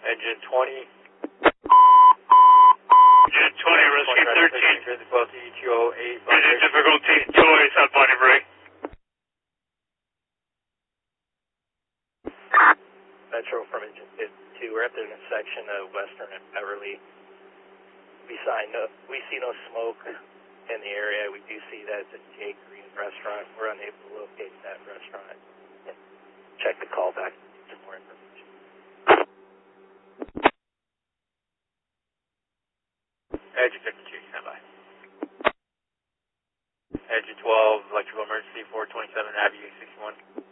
Engine 20. Engine 20, rescue 13. Difficulty 208. Engine difficulty 208, South Bonnie Bray. Metro from engine 52. We're at the intersection of Western and Beverly. We see no smoke in the area. We do see that it's a J. Green restaurant. We're unable to locate that restaurant. Check the call back for more information. Engine 52, stand by. Engine 12, electrical emergency, 427 Avenue 61.